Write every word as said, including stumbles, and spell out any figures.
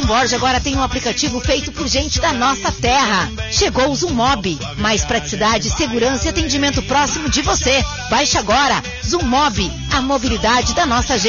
Borja agora tem um aplicativo feito por gente da nossa terra. Chegou o Zoomob. Mais praticidade, segurança e atendimento próximo de você. Baixe agora. Zoomob, a mobilidade da nossa gente.